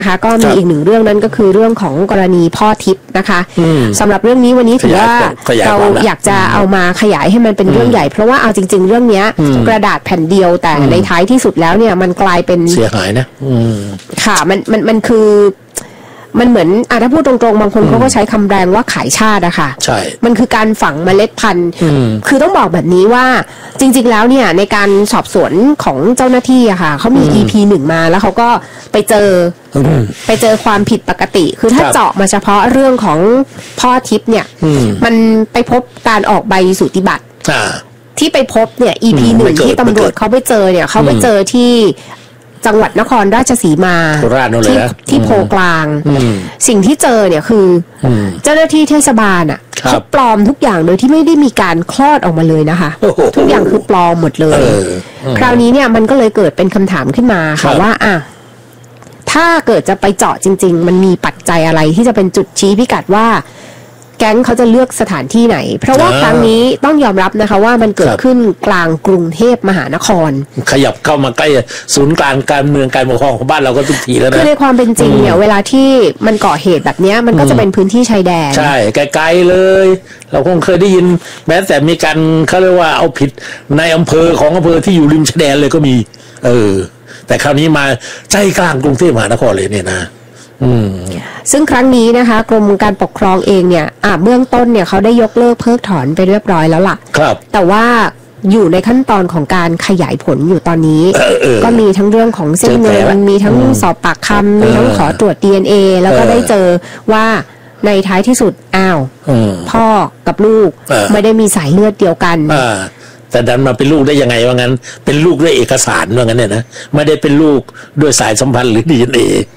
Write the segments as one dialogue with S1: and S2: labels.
S1: นะคะก็มีอีกหนึ่งเรื่องนั้นก็คือเรื่องของกรณีพ่อทิพย์นะคะสำหรับเรื่องนี้วันนี้ถือว่าเราอยากจะเอามาขยายให้มันเป็นเรื่องใหญ่เพราะว่าเอาจริงๆเรื่องนี้กระดาษแผ่นเดียวแต่ในท้ายที่สุดแล้วเนี่ยมันกลายเป็น
S2: เสียหายนะ
S1: ค่ะมันคือมันเหมือนถ้าพูดตรงๆบางคนเขาก็ใช้คำแรงว่าขายชาติอะค่ะ
S2: ใช่
S1: มันคือการฝังเมล็ดพันธุ์คือต้องบอกแบบนี้ว่าจริงๆแล้วเนี่ยในการสอบสวนของเจ้าหน้าที่อะค่ะเขามี EP 1มาแล้วเขาก็ไปเจอความผิดปกติคือถ้าเจาะมาเฉพาะเรื่องของพ่อทิพย์เนี่ยมันไปพบการออกใบสูติบัตรที่ไปพบเนี่ย EP 1ที่ตำรวจเขาไปเจอเนี่ยเขาไปเจอที่จังหวัดนครราชสีมาที่โพกลางสิ่งที่เจอเนี่ยคือเจ้าหน้าที่เทศบาลอ่ะเขาปลอมทุกอย่างโดยที่ไม่ได้มีการคลอดออกมาเลยนะคะทุกอย่างคือปลอมหมดเลยคราวนี้เนี่ยมันก็เลยเกิดเป็นคำถามขึ้นมาค่ะว่าถ้าเกิดจะไปเจาะจริงๆมันมีปัจจัยอะไรที่จะเป็นจุดชี้พิกัดว่าแก๊งเขาจะเลือกสถานที่ไหนเพราะว่าครั้งนี้ต้องยอมรับนะคะว่ามันเกิดขึ้นกลางกรุงเทพมหานคร
S2: ขยับเข้ามาใกล้ศูนย์กลางการเมืองการปกครองของบ้านเราก็ทุกทีแล้วนะ
S1: คือในความเป็นจริงเนี่ยเวลาที่มันก่อเหตุแบบนี้มันก็จะเป็นพื้นที่ชายแดน
S2: ใช่ไกลๆเลยเราคงเคยได้ยินแม้แต่มีการเขาเรียกว่าเอาผิดในอำเภอของอำเภอที่อยู่ริมชายแดนเลยก็มีแต่คราวนี้มาใจกลางกรุงเทพมหานครเลยเนี่ยนะ
S1: ซึ่งครั้งนี้นะคะกรมการปกครองเองเนี่ยเบื้องต้นเนี่ยเขาได้ยกเลิกเพิกถอนไปเรียบร้อยแล้วล่ะ
S2: ครับ
S1: แต่ว่าอยู่ในขั้นตอนของการขยายผลอยู่ตอนนี้ก็มีทั้งเรื่องของเส้นเงินมีทั้งสอบปากคำมีทั้งขอตรวจ DNA แล้วก็ได้เจอว่าในท้ายที่สุดพ่อกับลูกไม่ได้มีสายเลือดเดียวกัน
S2: แต่ดันมาเป็นลูกได้ยังไงว่างั้นเป็นลูกด้วยเอกสารว่างั้นเนี่ยนะไม่ได้เป็นลูกด้วยสายสัมพันธ์หรือ DNA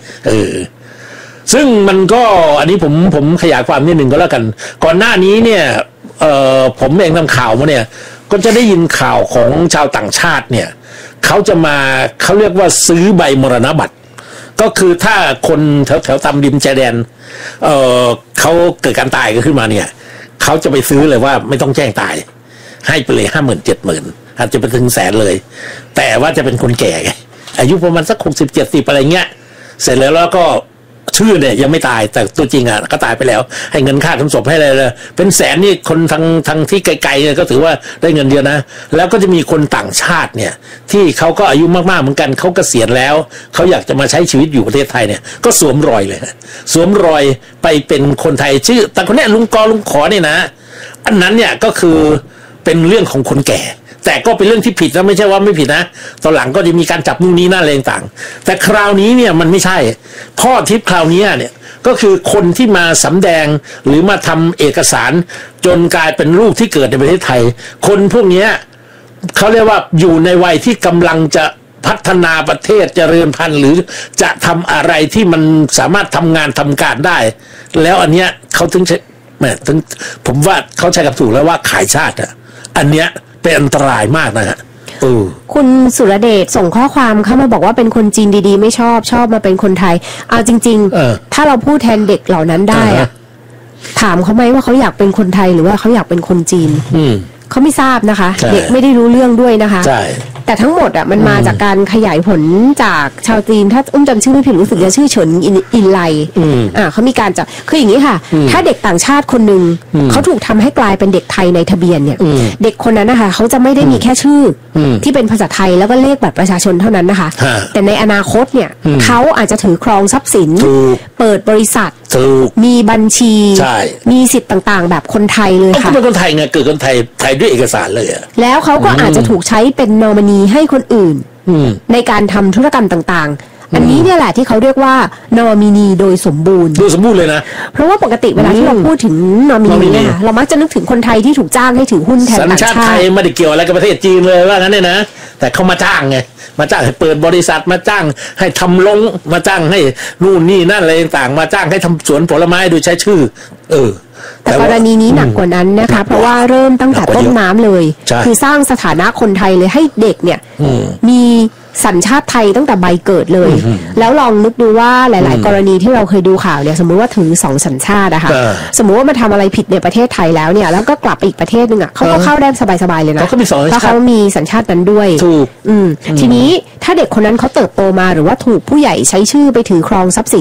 S2: ซึ่งมันก็อันนี้ผมขยายความนิดหนึ่งก็แล้วกันก่อนหน้านี้เนี่ยผมเองทำข่าวมาเนี่ยก็จะได้ยินข่าวของชาวต่างชาติเนี่ยเขาจะมาเขาเรียกว่าซื้อใบมรณบัตรก็คือถ้าคนแถวตามริมชายแดนเขาเกิดการตายขึ้นมาเนี่ยเขาจะไปซื้อเลยว่าไม่ต้องแจ้งตายให้ไปเลย50,000-70,000อาจจะไปถึง100,000เลยแต่ว่าจะเป็นคนแก่ไงอายุประมาณสัก60-70อะไรเงี้ยเสร็จแล้วก็ชื่อเนี่ยยังไม่ตายแต่ตัวจริงก็ตายไปแล้วให้เงินค่าทำศพให้เลยเป็นแสนนี่คนทางที่ไกลๆเนี่ยก็ถือว่าได้เงินเยอะนะแล้วก็จะมีคนต่างชาติเนี่ยที่เขาก็อายุมากๆเหมือนกันเขาเกษียณแล้วเขาอยากจะมาใช้ชีวิตอยู่ประเทศไทยเนี่ยก็สวมรอยเลยสวมรอยไปเป็นคนไทยชื่อแต่คนนี้ลุงขอเนี่ยนะอันนั้นเนี่ยก็คือเป็นเรื่องของคนแก่แต่ก็เป็นเรื่องที่ผิดนะไม่ใช่ว่าไม่ผิดนะตอนหลังก็จะมีการจับนู่นนี่นั่นอะไรต่างแต่คราวนี้เนี่ยมันไม่ใช่พ่อทิพย์คราวนี้เนี่ยก็คือคนที่มาสำแดงหรือมาทำเอกสารจนกลายเป็นลูกที่เกิดในประเทศไทยคนพวกนี้เขาเรียกว่าอยู่ในวัยที่กำลังจะพัฒนาประเทศเจริญพันธุ์หรือจะทำอะไรที่มันสามารถทำงานทำการได้แล้วอันเนี้ยเขาถึงผมว่าเขาใช้กับถูกแล้วว่าขายชาติอันเนี้ยเป็นอันตรายมากนะฮะ
S1: คุณสุรเดชส่งข้อความเข้ามาบอกว่าเป็นคนจีนดีๆไม่ชอบมาเป็นคนไทยเอาจริงๆถ้าเราพูดแทนเด็กเหล่านั้นได้ถามเขาไหมว่าเขาอยากเป็นคนไทยหรือว่าเขาอยากเป็นคนจีนเขาไม่ทราบนะคะเด็กไม่ได้รู้เรื่องด้วยนะคะแต่ทั้งหมดมันมาจากการขยายผลจากชาวจีนถ้าจำชื่อไม่ผิดรู้สึกจะชื่อเฉินอินไลเขามีการจะคืออย่างนี้ค่ะถ้าเด็กต่างชาติคนหนึ่งเขาถูกทำให้กลายเป็นเด็กไทยในทะเบียนเนี่ยเด็กคนนั้นนะคะเขาจะไม่ได้มีแค่ชื่อที่เป็นภาษาไทยแล้วก็เลขบัตรประชาชนเท่านั้นนะคะแต่ในอนาคตเนี่ยเขาอาจจะถือครองทรัพย์สินเปิดบริษัทมีบัญชีมีสิทธิ์ต่างๆแบบคนไทยเลยค่ะ
S2: เขาเป็นคนไทยไงเกิดคนไทยด้วยเอกสารเลย
S1: แล้วเขาก็อาจจะถูกใช้เป็นนอมินีให้คนอื่นในการทำธุรกรรมต่างๆอันนี้เนี่ยแหละที่เขาเรียกว่านอมินีโดยสมบูรณ์
S2: เลยนะ
S1: เพราะว่าปกติเวลาที่เราพูดถึงนอมินีเนี่ยเรามักจะนึกถึงคนไทยที่ถูกจ้างให้ถือหุ้นแทนต่างชาติ
S2: สัญชาติไทยไม่ได้เกี่ยวอะไรกับประเทศจีนเลยว่างั้นเนี่ยนะแต่เขามาจ้างไงมาจ้างให้เปิดบริษัทมาจ้างให้ทำลงมาจ้างให้นู่นนี่นั่นอะไรต่างมาจ้างให้ทำสวนผลไม้โดยใช้ชื่อ
S1: แต่กรณีนี้หนักกว่านั้นนะคะเพราะว่าเริ่มตั้งแต่ต้นน้ำเลยคือสร้างสถานะคนไทยเลยให้เด็กเนี่ยมีสัญชาติไทยตั้งแต่ใบเกิดเลยแล้วลองนึกดูว่าหลายๆกรณีที่เราเคยดูข่าวเนี่ยสมมุติว่าถือ2 สัญชาตินะคะสมมุติว่ามาทำอะไรผิดในประเทศไทยแล้วเนี่ยแล้วก็กลับไปอีกประเทศนึงเขาก็เข้าได้สบายๆเลยนะเพราะเขามีสัญชาตินั้นด้วยทีนี้ถ้าเด็กคนนั้นเขาเติบโตมาหรือว่าถูกผู้ใหญ่ใช้ชื่อไปถือครองทรัพย์สิน